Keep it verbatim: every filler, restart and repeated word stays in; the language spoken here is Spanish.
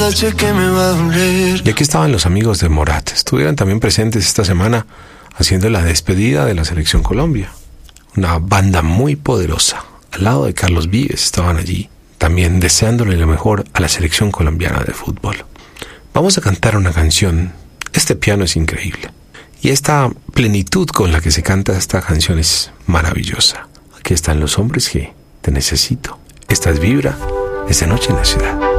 Que me va a doler. Y aquí estaban los amigos de Morat. Estuvieron también presentes esta semana haciendo la despedida de la Selección Colombia. Una banda muy poderosa. Al lado de Carlos Vives estaban allí, también deseándole lo mejor a la Selección Colombiana de fútbol. Vamos a cantar una canción. Este piano es increíble. Y esta plenitud con la que se canta esta canción es maravillosa. Aquí están los hombres que te necesito. Esta es Vibra, esta noche en la ciudad.